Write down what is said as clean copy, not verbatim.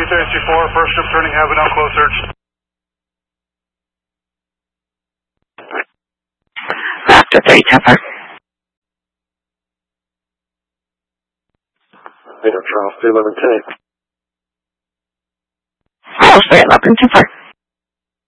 C-34, first group turning, have it on close search. After 3 Temper. Charles 311 10. Charles 311 Temper.